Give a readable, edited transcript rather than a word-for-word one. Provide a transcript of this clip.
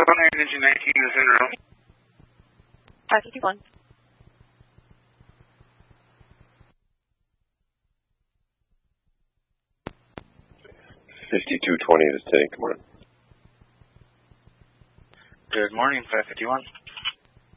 Engine 19 is in room. 551. 5220 to City, come on. Good morning, 551.